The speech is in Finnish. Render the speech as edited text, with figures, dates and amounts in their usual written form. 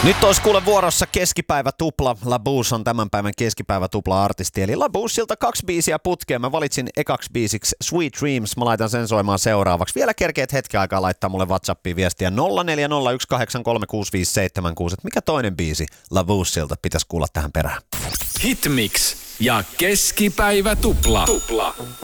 Nyt olisi kuule vuorossa keskipäivä tupla. LaBouche on tämän päivän keskipäivä tupla artisti. Eli LaBoucheilta 2 biisiä putkeen. Mä valitsin ekaksi biisiksi Sweet Dreams. Mä laitan sen soimaan seuraavaksi. Vielä kerkeet hetken aikaa laittaa mulle WhatsAppiin viestiä 0401836576. Mikä toinen biisi LaBoucheilta pitäisi kuulla tähän perään? Hitmix ja keskipäivä tupla.